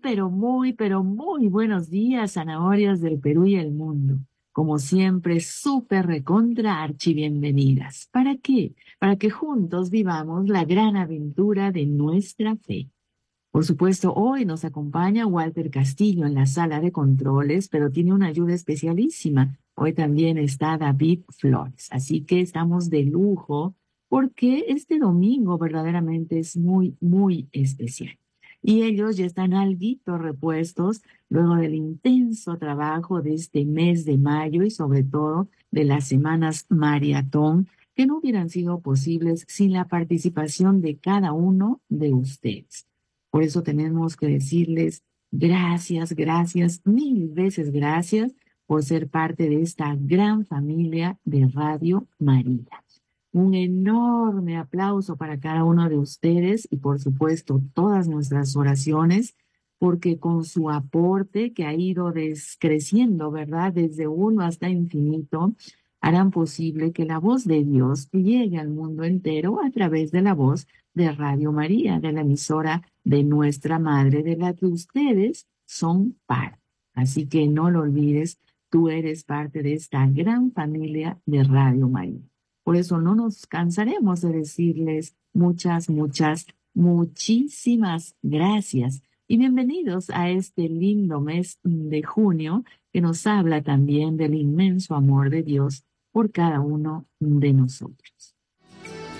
pero muy buenos días, zanahorias del Perú y el mundo. Como siempre, súper recontra archi bienvenidas. ¿Para qué? Para que juntos vivamos la gran aventura de nuestra fe. Por supuesto, hoy nos acompaña Walter Castillo en la sala de controles, pero tiene una ayuda especialísima. Hoy también está David Flores, así que estamos de lujo porque este domingo verdaderamente es muy especial. Y ellos ya están alguito repuestos luego del intenso trabajo de este mes de mayo y sobre todo de las semanas maratón que no hubieran sido posibles sin la participación de cada uno de ustedes. Por eso tenemos que decirles gracias, mil veces gracias por ser parte de esta gran familia de Radio María. Un enorme aplauso para cada uno de ustedes y por supuesto todas nuestras oraciones, porque con su aporte que ha ido creciendo, ¿verdad? Desde uno hasta infinito, harán posible que la voz de Dios llegue al mundo entero a través de la voz de Radio María, de la emisora de nuestra madre, de la que ustedes son parte. Así que no lo olvides, tú eres parte de esta gran familia de Radio María. Por eso no nos cansaremos de decirles muchísimas gracias y bienvenidos a este lindo mes de junio que nos habla también del inmenso amor de Dios por cada uno de nosotros.